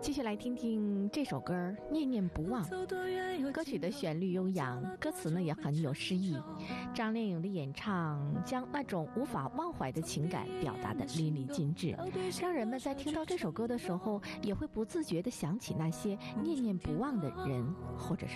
继续来听听这首歌《念念不忘》。歌曲的旋律悠扬，歌词呢也很有诗意。张靓颖的演唱将那种无法忘怀的情感表达得淋漓尽致，让人们在听到这首歌的时候，也会不自觉地想起那些念念不忘的人或者是